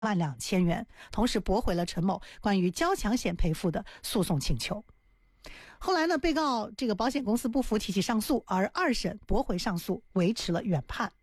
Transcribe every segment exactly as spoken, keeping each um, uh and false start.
万两千元，同时驳回了陈某关于交强险赔付的诉讼请求。后来呢，被告这个保险公司不服，提起上诉，而二审驳回上诉，维持了原判。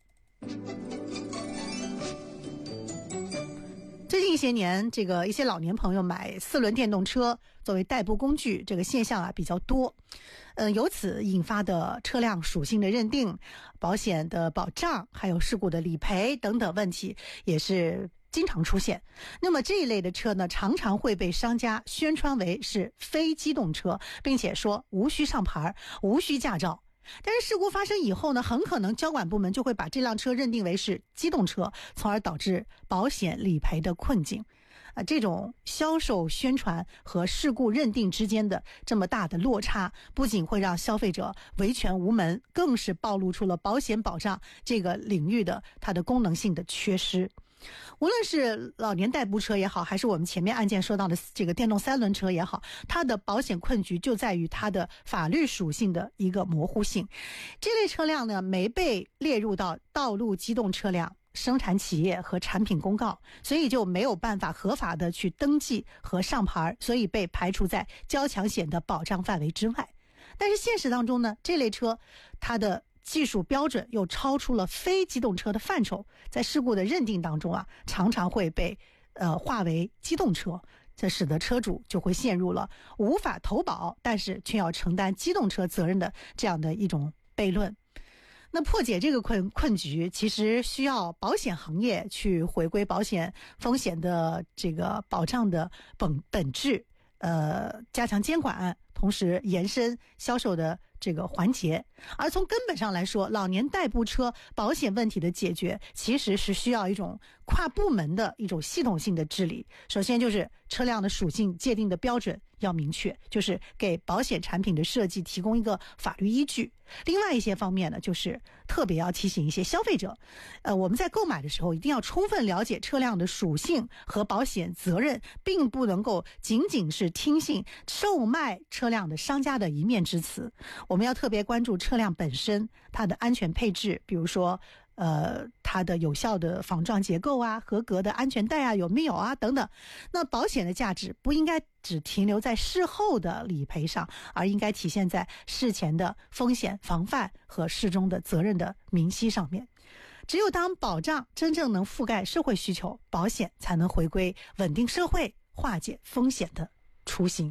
最近一些年，这个一些老年朋友买四轮电动车作为代步工具，这个现象啊比较多。呃，由此引发的车辆属性的认定、保险的保障，还有事故的理赔等等问题，也是经常出现。那么这一类的车呢，常常会被商家宣传为是非机动车，并且说无需上牌、无需驾照。但是事故发生以后呢，很可能交管部门就会把这辆车认定为是机动车，从而导致保险理赔的困境。啊，这种销售宣传和事故认定之间的这么大的落差，不仅会让消费者维权无门，更是暴露出了保险保障这个领域的它的功能性的缺失。无论是老年代步车也好，还是我们前面案件说到的这个电动三轮车也好，它的保险困局就在于它的法律属性的一个模糊性。这类车辆呢，没被列入到道路机动车辆生产企业和产品公告，所以就没有办法合法的去登记和上牌，所以被排除在交强险的保障范围之外。但是现实当中呢，这类车它的技术标准又超出了非机动车的范畴，在事故的认定当中啊，常常会被呃划为机动车，这使得车主就会陷入了无法投保，但是却要承担机动车责任的这样的一种悖论。那破解这个困困局，其实需要保险行业去回归保险风险的这个保障的本本质，呃，加强监管，同时延伸销售的这个环节。而从根本上来说，老年代步车保险问题的解决其实是需要一种跨部门的一种系统性的治理。首先就是车辆的属性界定的标准要明确，就是给保险产品的设计提供一个法律依据。另外一些方面呢，就是特别要提醒一些消费者，呃，我们在购买的时候一定要充分了解车辆的属性和保险责任，并不能够仅仅是听信售卖车辆的商家的一面之词。我们要特别关注车辆本身它的安全配置，比如说呃，它的有效的防撞结构啊，合格的安全带啊有没有啊等等。那保险的价值不应该只停留在事后的理赔上，而应该体现在事前的风险防范和事中的责任的明晰上面。只有当保障真正能覆盖社会需求，保险才能回归稳定社会、化解风险的初心。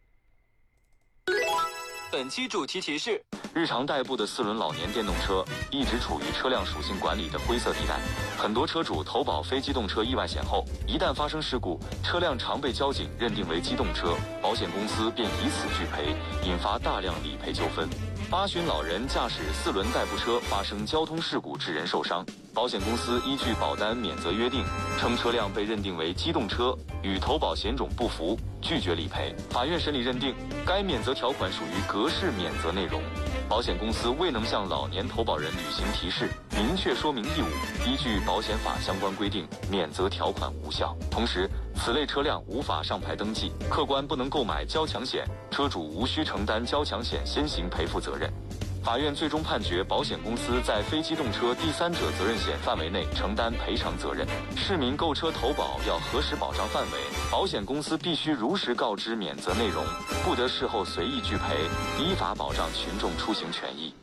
本期主题提示：日常代步的四轮老年电动车一直处于车辆属性管理的灰色地带，很多车主投保非机动车意外险后，一旦发生事故，车辆常被交警认定为机动车，保险公司便以此拒赔，引发大量理赔纠纷。八旬老人驾驶四轮代步车发生交通事故致人受伤，保险公司依据保单免责约定，称车辆被认定为机动车，与投保险种不符，拒绝理赔。法院审理认定，该免责条款属于格式免责内容，保险公司未能向老年投保人履行提示，明确说明义务，依据保险法相关规定，免责条款无效。同时，此类车辆无法上牌登记，客观不能购买交强险，车主无需承担交强险先行赔付责任。法院最终判决保险公司在非机动车第三者责任险范围内承担赔偿责任。市民购车投保要核实保障范围，保险公司必须如实告知免责内容，不得事后随意拒赔，依法保障群众出行权益。